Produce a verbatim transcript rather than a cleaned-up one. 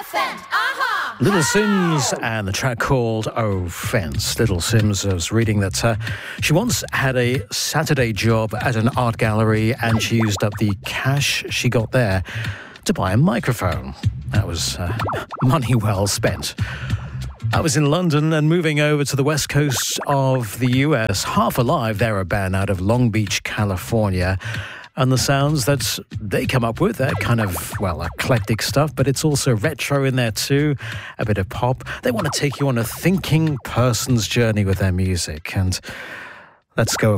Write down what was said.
Little Sims and the track called Offense. Little Sims was reading that uh, she once had a Saturday job at an art gallery and she used up the cash she got there to buy a microphone. That was uh, money well spent. I was in London and moving over to the west coast of the U S. Half Alive, they're a band out of Long Beach, California. And the sounds that they come up with, they're kind of, well, eclectic stuff, but it's also retro in there too, a bit of pop. They want to take you on a thinking person's journey with their music. And let's go